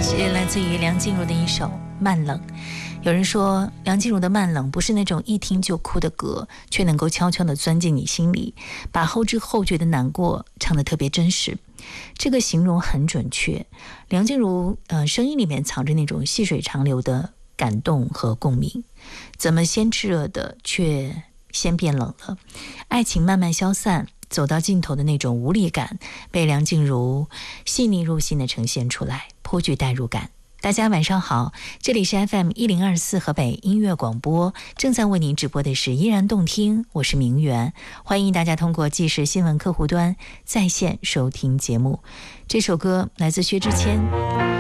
是来自于梁静茹的一首《慢冷》。有人说梁静茹的《慢冷》不是那种一听就哭的歌，却能够悄悄地钻进你心里，把后知后觉的难过唱得特别真实。这个形容很准确。梁静茹声音里面藏着那种细水长流的感动和共鸣。怎么先炽热的却先变冷了？爱情慢慢消散，走到尽头的那种无力感，被梁静茹细腻入心地呈现出来，颇具代入感。大家晚上好，这里是 FM1024 河北音乐广播，正在为您直播的是依然动听，我是明媛，欢迎大家通过即时新闻客户端在线收听节目。这首歌来自薛之谦。